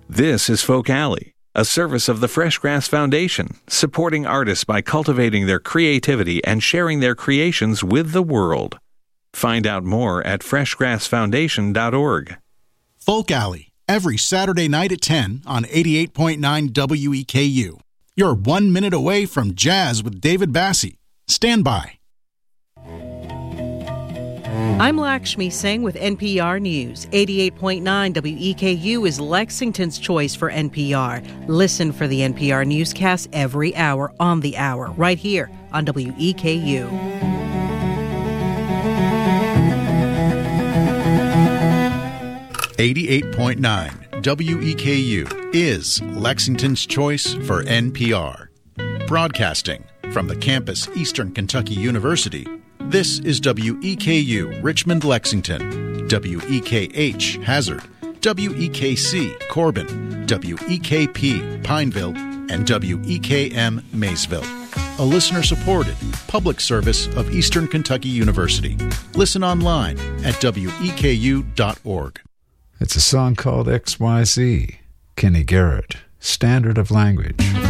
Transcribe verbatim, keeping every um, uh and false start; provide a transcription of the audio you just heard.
This is Folk Alley, a service of the Freshgrass Foundation, supporting artists by cultivating their creativity and sharing their creations with the world. Find out more at freshgrass foundation dot org. Folk Alley, every Saturday night at ten on eighty-eight point nine W E K U. You're one minute away from Jazz with David Bassi. Stand by. I'm Lakshmi Singh with N P R News. eighty-eight point nine W E K U is Lexington's choice for N P R. Listen for the N P R newscast every hour on the hour, right here on W E K U. eighty-eight point nine W E K U is Lexington's choice for N P R. Broadcasting from the campus Eastern Kentucky University, this is W E K U Richmond, Lexington, W E K H Hazard, W E K C Corbin, W E K P Pineville, and W E K M Maysville. A listener-supported public service of Eastern Kentucky University. Listen online at W E K U dot org. It's a song called X Y Z, Kenny Garrett, Standard of Language.